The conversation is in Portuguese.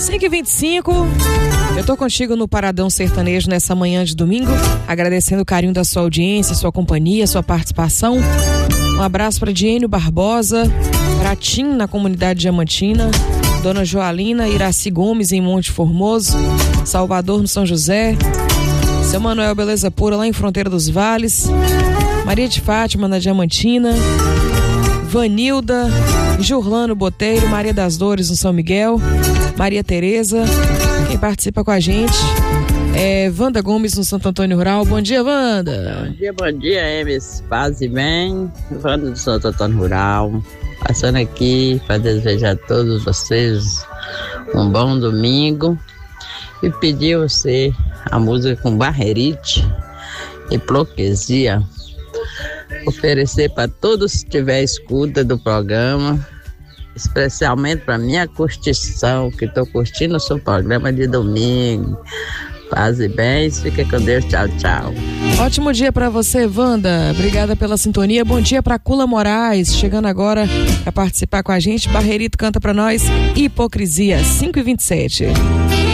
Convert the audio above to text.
5h25, eu tô contigo no Paradão Sertanejo nessa manhã de domingo, agradecendo o carinho da sua audiência, sua companhia, sua participação. Um abraço para Diênio Barbosa, pra Tim na comunidade diamantina, Dona Joalina, Iraci Gomes em Monte Formoso, Salvador no São José, Seu Manuel Beleza Pura lá em Fronteira dos Vales, Maria de Fátima na Diamantina, Vanilda, Jurlano Boteiro, Maria das Dores no São Miguel, Maria Tereza, quem participa com a gente é Wanda Gomes no Santo Antônio Rural. Bom dia, Wanda. Bom dia, Emes. Paz e bem. Wanda do Santo Antônio Rural. Passando aqui para desejar a todos vocês um bom domingo e pedir a você a música com Barrerite e Ploquesia. Oferecer para todos que tiver escuta do programa, especialmente para minha curtição, que estou curtindo o seu programa de domingo. Paz e bem, fica com Deus, tchau, tchau. Ótimo dia para você, Wanda. Obrigada pela sintonia. Bom dia para Cula Moraes, chegando agora para participar com a gente. Barrerito canta para nós Hipocrisia, 5h27.